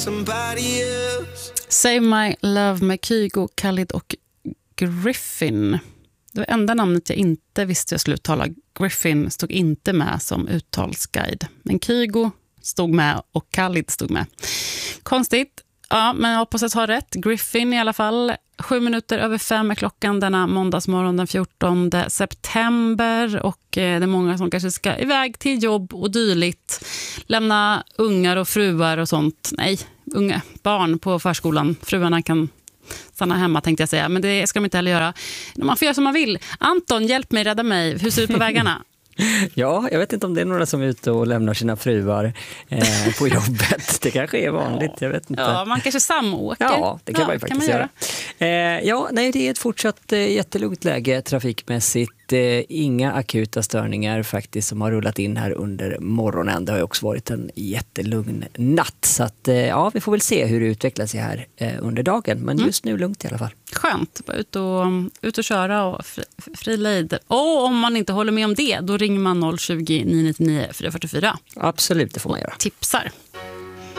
Save My Love med Kygo, Khalid och Griffin. Det var enda namnet jag inte visste jag skulle uttala. Griffin stod inte med som uttalsguide. Men Kygo stod med och Khalid stod med. Konstigt. Ja, men jag hoppas att jag har rätt. Griffin i alla fall. 5:07 är klockan denna måndagsmorgon den 14 september. Och det är många som kanske ska iväg till jobb och dylikt. Lämna ungar och fruar och sånt. Nej, unga barn på förskolan. Fruarna kan stanna hemma tänkte jag säga. Men det ska de inte heller göra. Man får göra som man vill. Anton, hjälp mig, rädda mig. Hur ser det ut på vägarna? Ja, jag vet inte om det är några som är ute och lämnar sina fruar på jobbet. Det kanske är vanligt, jag vet inte. Ja, man kanske samåker. Ja, det kan man ju faktiskt göra. Nej, det är ett fortsatt jättelugnt läge trafikmässigt. Inga akuta störningar faktiskt som har rullat in här under morgonen. Det har ju också varit en jättelugn natt. Så att, vi får väl se hur det utvecklar sig här under dagen. Men just nu lugnt i alla fall. Skönt, bara ut och köra och fri lejd. Och om man inte håller med om det, då ringer man 020 999 444. Absolut, det får man göra. Tipsar.